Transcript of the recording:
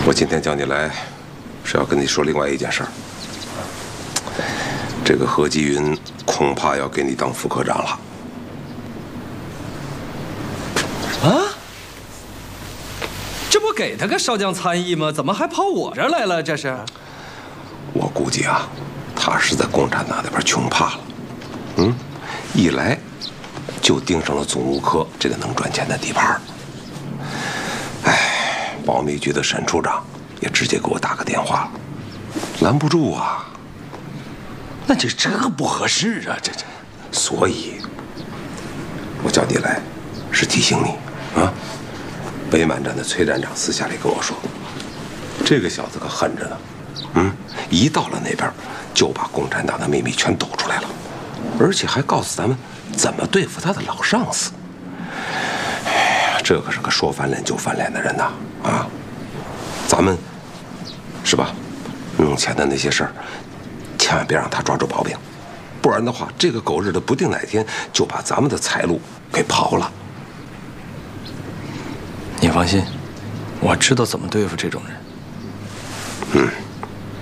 我今天叫你来，是要跟你说另外一件事儿。这个何继云恐怕要给你当副科长了。 啊？这不给他个少将参议吗？怎么还跑我这儿来了？这是？ 我估计啊，他是在共产党那边穷怕了。一来就盯上了总务科这个能赚钱的地盘。哎，保密局的沈处长也直接给我打个电话了，拦不住啊。 那这不合适啊，这。 所以，我叫你来，是提醒你啊。北满站的崔站长私下里跟我说，这个小子可狠着呢。一到了那边，就把共产党的秘密全抖出来了，而且还告诉咱们怎么对付他的老上司。哎呀，这可是个说翻脸就翻脸的人呐！啊，咱们是吧？弄钱的那些事儿，千万别让他抓住把柄，不然的话，这个狗日的不定哪天就把咱们的财路给刨了。 你放心，我知道怎么对付这种人。